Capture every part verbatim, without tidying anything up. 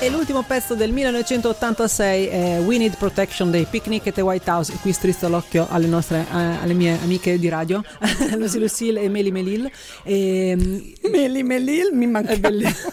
E l'ultimo pezzo del millenovecentottantasei è We Need Protection dei Picnic at the White House. E qui strizzo l'occhio alle nostre, eh, alle mie amiche di radio, Lucy Lucille e Meli Melil. E, Meli Melil mi manca. È bellissima.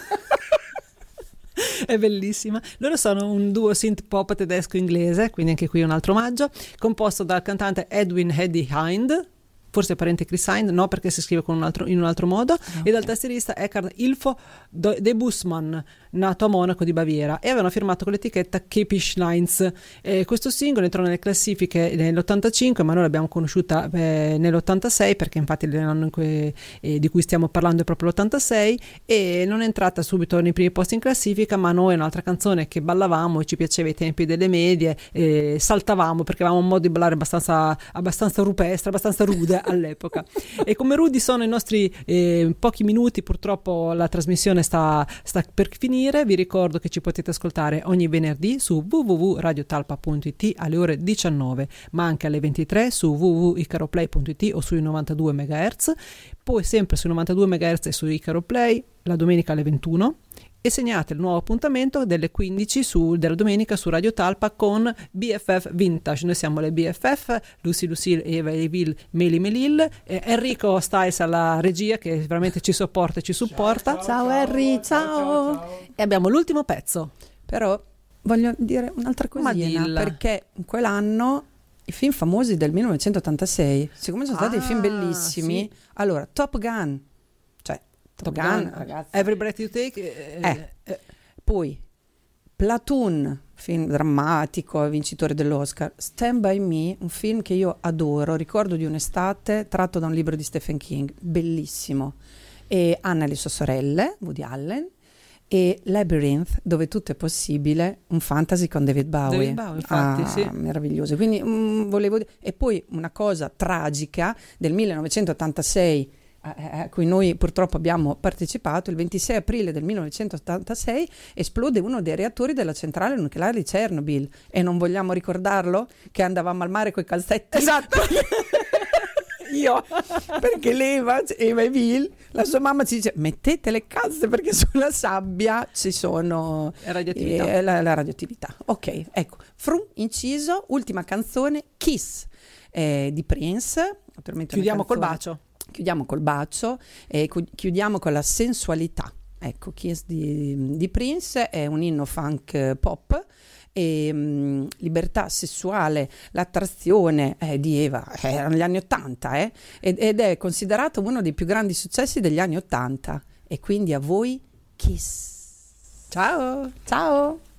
È bellissima. Loro sono un duo synth pop tedesco-inglese, quindi anche qui un altro omaggio, composto dal cantante Edwin Eddie Hind, forse parente Chris Hind, no, perché si scrive con un altro, in un altro modo, okay. E dal tastierista Eckhard Ilfo de Bussmann, nato a Monaco di Baviera, e avevano firmato con l'etichetta Kepish Lines. Eh, questo singolo entrò nelle classifiche nell'ottantacinque, ma noi l'abbiamo conosciuta eh, nell'ottantasei, perché infatti l'anno in cui, eh, di cui stiamo parlando è proprio l'ottantasei, e non è entrata subito nei primi posti in classifica, ma noi è un'altra canzone che ballavamo e ci piaceva ai tempi delle medie, eh, saltavamo perché avevamo un modo di ballare abbastanza, abbastanza rupestre, abbastanza rude all'epoca. E come rudi sono i nostri eh, pochi minuti, purtroppo la trasmissione sta, sta per finire. Vi ricordo che ci potete ascoltare ogni venerdì su w w w punto radio talpa punto i t alle ore diciannove, ma anche alle ventitré su w w w punto icaroplay punto i t o sui novantadue megahertz, poi sempre sui novantadue megahertz e su Icaroplay la domenica alle ventuno. E segnate il nuovo appuntamento delle quindici su, della domenica su Radio Talpa con B F F Vintage. Noi siamo le B F F, Lucy Lucille, Eva Evil, Meli Melil, eh, Enrico Stiles alla regia che veramente ci sopporta e ci supporta. Ciao, ciao, ciao Harry, ciao. Ciao, ciao. E abbiamo l'ultimo pezzo. Però voglio dire un'altra cosina, perché in quell'anno i film famosi del millenovecentottantasei, siccome sono stati ah, dei film bellissimi, sì. Allora Top Gun, Top Gun, Gun, ragazzi. Every Breath You Take, eh, eh, eh. Poi Platoon, film drammatico, vincitore dell'Oscar. Stand By Me, un film che io adoro, ricordo di un'estate, tratto da un libro di Stephen King, bellissimo. E Anna e le sue sorelle, Woody Allen, e Labyrinth, dove tutto è possibile, un fantasy con David Bowie. David Bowie, infatti, ah, sì. Meraviglioso. Quindi mh, volevo dire, e poi una cosa tragica del millenovecentottantasei a cui noi purtroppo abbiamo partecipato, il ventisei aprile del millenovecentottantasei esplode uno dei reattori della centrale nucleare di Chernobyl, e non vogliamo ricordarlo che andavamo al mare coi calzetti. Esatto. Io, perché l'Eva, Eva Evil, la sua mamma ci dice mettete le calze perché sulla sabbia ci sono radioattività. Eh, la, la radioattività. Ok, ecco, frum, inciso, ultima canzone, Kiss eh, di Prince. Chiudiamo col bacio. Chiudiamo col bacio e chiudiamo con la sensualità. Ecco, Kiss di, di Prince è un inno funk pop e mh, libertà sessuale, l'attrazione eh, di Eva, eh, erano gli anni ottanta eh, ed, ed è considerato uno dei più grandi successi degli anni ottanta. E quindi a voi Kiss. Ciao! Ciao!